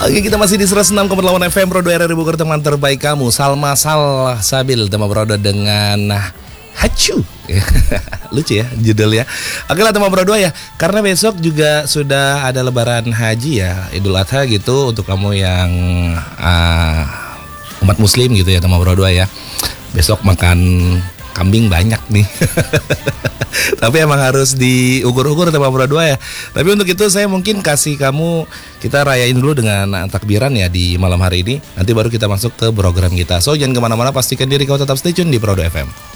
Oke, kita masih di 106,8 FM Pro 2 RRI Bogor, teman terbaik kamu. Salma Sabil tema Brodo dengan Hacu. Lucu ya judulnya. Oke lah teman Pro 2 ya. Karena besok juga sudah ada lebaran haji ya, Idul Adha gitu. Untuk kamu yang umat muslim gitu ya teman Pro 2 ya. Besok makan kambing banyak nih. Tapi emang harus diukur-ukur teman Pro 2 ya. Tapi untuk itu saya mungkin kasih kamu, kita rayain dulu dengan takbiran ya di malam hari ini. Nanti baru kita masuk ke program kita. So jangan kemana-mana, pastikan diri kau tetap stay tune di Pro 2 FM.